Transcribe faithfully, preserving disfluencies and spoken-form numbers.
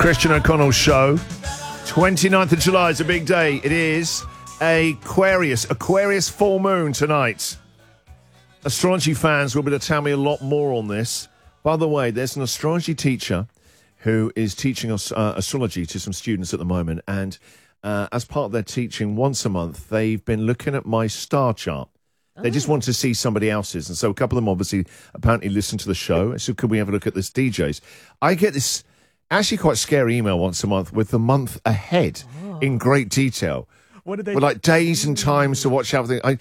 Christian O'Connell Show. twenty-ninth of July is a big day. It is Aquarius. Aquarius full moon tonight. Astrology fans will be able to tell me a lot more on this. By the way, there's an astrology teacher who is teaching us uh, astrology to some students at the moment. And uh, as part of their teaching once a month, they've been looking at my star chart. They just want to see somebody else's. And so a couple of them obviously apparently listen to the show. So could we have a look at this D Js? I get this actually quite scary email once a month with the month ahead oh. in great detail. What did they With like days and times to watch everything. I,